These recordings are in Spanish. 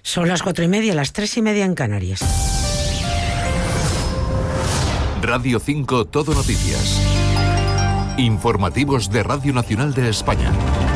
Son las 4:30, las 3:30 en Canarias. Radio 5 Todo Noticias. Informativos de Radio Nacional de España.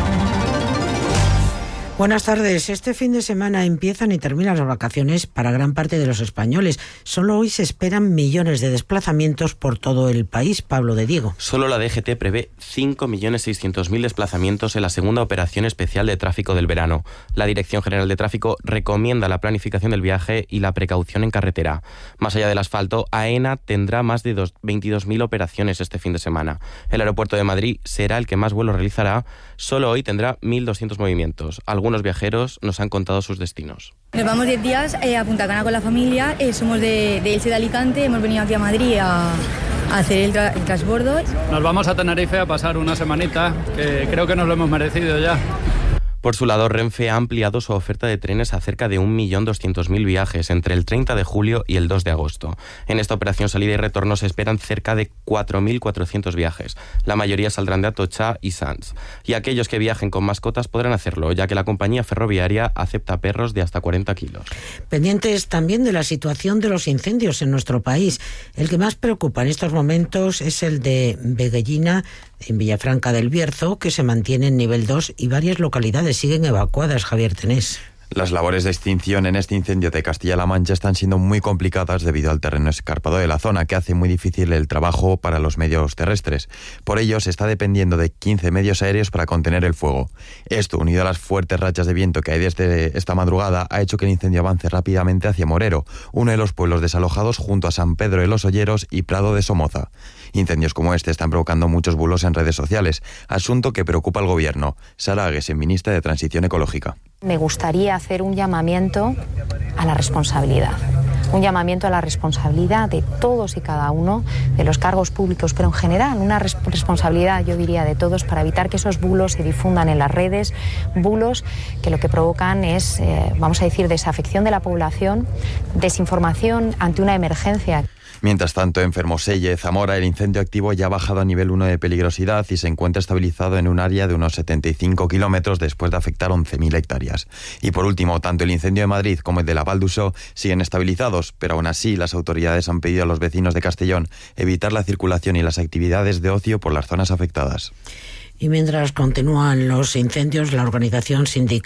Buenas tardes. Este fin de semana empiezan y terminan las vacaciones para gran parte de los españoles. Solo hoy se esperan millones de desplazamientos por todo el país. Pablo de Diego. Solo la DGT prevé 5.600.000 desplazamientos en la segunda operación especial de tráfico del verano. La Dirección General de Tráfico recomienda la planificación del viaje y la precaución en carretera. Más allá del asfalto, AENA tendrá más de 22.000 operaciones este fin de semana. El aeropuerto de Madrid será el que más vuelos realizará. Solo hoy tendrá 1.200 movimientos. Algunos viajeros nos han contado sus destinos. Nos vamos 10 días a Punta Cana con la familia. Somos de Elche, de Alicante. Hemos venido aquí a Madrid a hacer el transbordo. Nos vamos a Tenerife a pasar una semanita, que creo que nos lo hemos merecido ya. Por su lado, Renfe ha ampliado su oferta de trenes a cerca de 1.200.000 viajes entre el 30 de julio y el 2 de agosto. En esta operación salida y retorno se esperan cerca de 4.400 viajes. La mayoría saldrán de Atocha y Sants. Y aquellos que viajen con mascotas podrán hacerlo, ya que la compañía ferroviaria acepta perros de hasta 40 kilos. Pendientes también de la situación de los incendios en nuestro país. El que más preocupa en estos momentos es el de Veguellina, en Villafranca del Bierzo, que se mantiene en nivel 2 y varias localidades siguen evacuadas. Javier Tenés. Las labores de extinción en este incendio de Castilla-La Mancha están siendo muy complicadas debido al terreno escarpado de la zona, que hace muy difícil el trabajo para los medios terrestres. Por ello, se está dependiendo de 15 medios aéreos para contener el fuego. Esto, unido a las fuertes rachas de viento que hay desde esta madrugada, ha hecho que el incendio avance rápidamente hacia Morero, uno de los pueblos desalojados junto a San Pedro de los Olleros y Prado de Somoza. Incendios como este están provocando muchos bulos en redes sociales, asunto que preocupa al gobierno. Sara Aguesen, ministra de Transición Ecológica. Me gustaría hacer un llamamiento a la responsabilidad. Un llamamiento a la responsabilidad de todos y cada uno de los cargos públicos, pero en general una responsabilidad, yo diría, de todos para evitar que esos bulos se difundan en las redes, bulos que lo que provocan es, vamos a decir, desafección de la población, desinformación ante una emergencia. Mientras tanto, en Fermoselle, Zamora, el incendio activo ya ha bajado a nivel 1 de peligrosidad y se encuentra estabilizado en un área de unos 75 kilómetros después de afectar 11.000 hectáreas. Y por último, tanto el incendio de Madrid como el de la Val d'Usó siguen estabilizados, pero aún así las autoridades han pedido a los vecinos de Castellón evitar la circulación y las actividades de ocio por las zonas afectadas. Y mientras continúan los incendios, la organización sindical